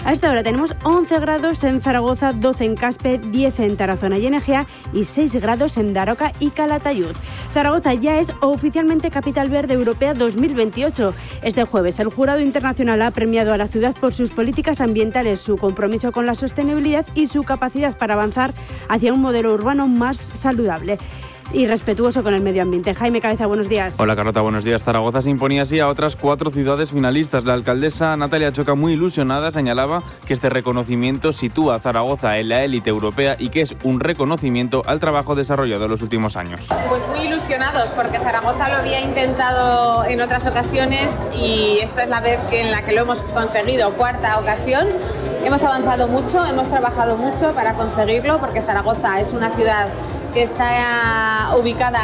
A esta hora tenemos 11 grados en Zaragoza, 12 en Caspe, 10 en Tarazona y Enegea y 6 grados en Daroca y Calatayud. Zaragoza ya es oficialmente Capital Verde Europea 2028. Este jueves el Jurado Internacional ha premiado a la ciudad por sus políticas ambientales, su compromiso con la sostenibilidad y su capacidad para avanzar hacia un modelo urbano más saludable y respetuoso con el medio ambiente. Jaime Cabeza, buenos días. Hola Carlota, buenos días. Zaragoza se imponía así a otras 4 ciudades finalistas. La alcaldesa Natalia Choca, muy ilusionada, señalaba que este reconocimiento sitúa a Zaragoza en la élite europea y que es un reconocimiento al trabajo desarrollado en los últimos años. Pues muy ilusionados porque Zaragoza lo había intentado en otras ocasiones y esta es la vez en la que lo hemos conseguido, 4ª ocasión. Hemos avanzado mucho, hemos trabajado mucho para conseguirlo porque Zaragoza es una ciudad que está ubicada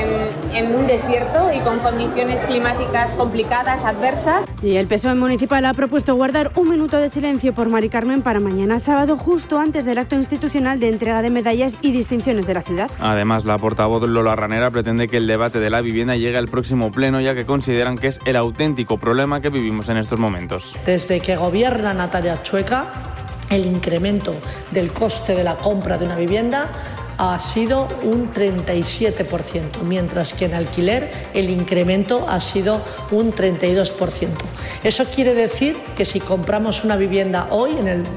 en un desierto y con condiciones climáticas complicadas, adversas. Y el PSOE municipal ha propuesto guardar un minuto de silencio por Mari Carmen para mañana sábado, justo antes del acto institucional de entrega de medallas y distinciones de la ciudad. Además, la portavoz Lola Ranera pretende que el debate de la vivienda llegue al próximo pleno, ya que consideran que es el auténtico problema que vivimos en estos momentos. Desde que gobierna Natalia Chueca, el incremento del coste de la compra de una vivienda ha sido un 37%, mientras que en alquiler el incremento ha sido un 32%. Eso quiere decir que si compramos una vivienda hoy, en el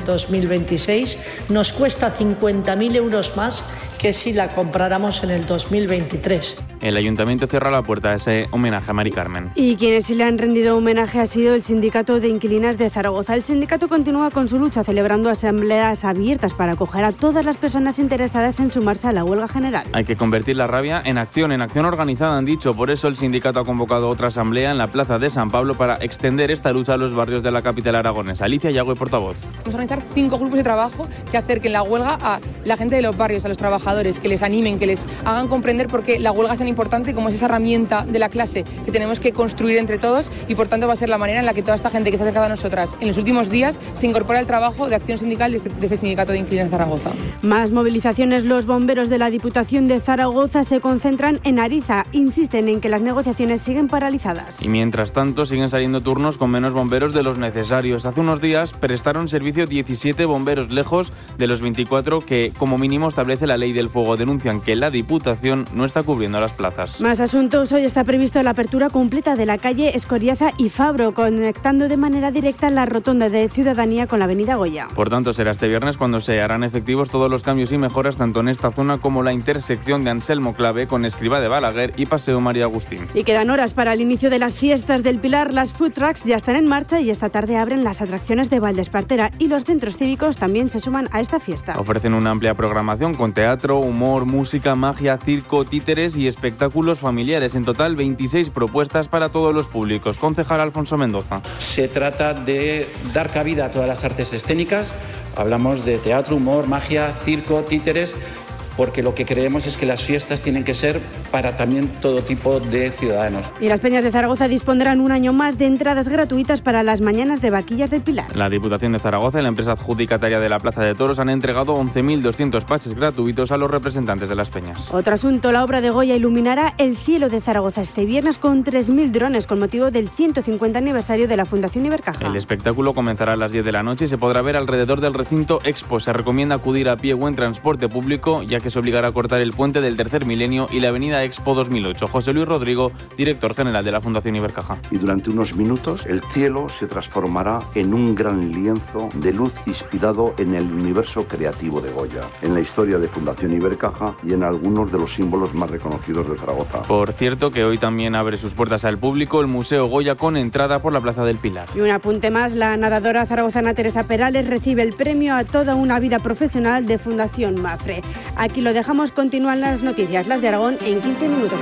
2026, nos cuesta 50.000 euros más que si la compráramos en el 2023. El ayuntamiento cierra la puerta a ese homenaje a Mari Carmen. Y quienes sí le han rendido homenaje ha sido el Sindicato de Inquilinas de Zaragoza. El sindicato continúa con su lucha, celebrando asambleas abiertas para acoger a todas las personas interesadas en sumarse a la huelga general. Hay que convertir la rabia en acción organizada, han dicho. Por eso el sindicato ha convocado otra asamblea en la Plaza de San Pablo para extender esta lucha a los barrios de la capital aragonesa. Alicia Yagüe, portavoz. Vamos a organizar 5 grupos de trabajo que acerquen la huelga a la gente de los barrios, a los trabajadores, que les animen, que les hagan comprender por qué la huelga es tan importante, como es esa herramienta de la clase que tenemos que construir entre todos y por tanto va a ser la manera en la que toda esta gente que se ha acercado a nosotras en los últimos días se incorpora al trabajo de acción sindical de este Sindicato de Inquilinos de Zaragoza. Más movilizaciones. Los bomberos de la Diputación de Zaragoza se concentran en Ariza. Insisten en que las negociaciones siguen paralizadas. Y mientras tanto siguen saliendo turnos con menos bomberos de los necesarios. Hace unos días prestaron servicio 17 bomberos, lejos de los 24 que como mínimo establece la ley del fuego. Denuncian que la Diputación no está cubriendo las plazas. Más asuntos. Hoy está previsto la apertura completa de la calle Escoriaza y Fabro, conectando de manera directa la rotonda de Ciudadanía con la avenida Goya. Por tanto, será este viernes cuando se harán efectivos todos los cambios y mejoras tanto en esta zona como la intersección de Anselmo Clave con Escrivá de Balaguer y Paseo María Agustín. Y quedan horas para el inicio de las fiestas del Pilar. Las food trucks ya están en marcha y esta tarde abren las atracciones de Valdespartera y los centros cívicos también se suman a esta fiesta. Ofrecen una amplia programación con teatro, humor, música, magia, circo, títeres y espectáculos familiares. En total, 26 propuestas para todos los públicos. Concejal Alfonso Mendoza. Se trata de dar cabida a todas las artes escénicas. Hablamos de teatro, humor, magia, circo, títeres, porque lo que creemos es que las fiestas tienen que ser para también todo tipo de ciudadanos. Y las Peñas de Zaragoza dispondrán un año más de entradas gratuitas para las mañanas de vaquillas del Pilar. La Diputación de Zaragoza y la empresa adjudicataria de la Plaza de Toros han entregado 11.200 pases gratuitos a los representantes de las peñas. Otro asunto, la obra de Goya iluminará el cielo de Zaragoza este viernes con 3.000 drones con motivo del 150 aniversario de la Fundación Ibercaja. El espectáculo comenzará a las 10 de la noche y se podrá ver alrededor del recinto Expo. Se recomienda acudir a pie o en transporte público, ya que se obligará a cortar el puente del Tercer Milenio y la avenida Expo 2008. José Luis Rodrigo, director general de la Fundación Ibercaja. Y durante unos minutos el cielo se transformará en un gran lienzo de luz inspirado en el universo creativo de Goya, en la historia de Fundación Ibercaja y en algunos de los símbolos más reconocidos de Zaragoza. Por cierto, que hoy también abre sus puertas al público el Museo Goya con entrada por la Plaza del Pilar. Y un apunte más, la nadadora zaragozana Teresa Perales recibe el premio a toda una vida profesional de Fundación Mafre. Aquí lo dejamos. Continúan las noticias, las de Aragón, en 15 minutos.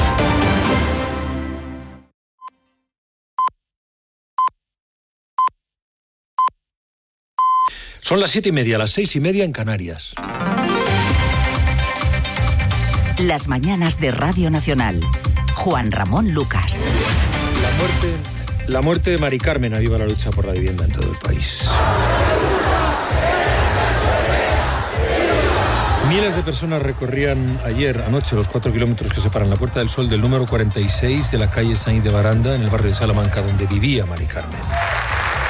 Son las 7:30, las 6:30 en Canarias. Las mañanas de Radio Nacional. Juan Ramón Lucas. La muerte de Mari Carmen aviva la lucha por la vivienda en todo el país. Miles de personas recorrían anoche los 4 kilómetros que separan la Puerta del Sol del número 46 de la calle Sainz de Baranda, en el barrio de Salamanca, donde vivía Mari Carmen.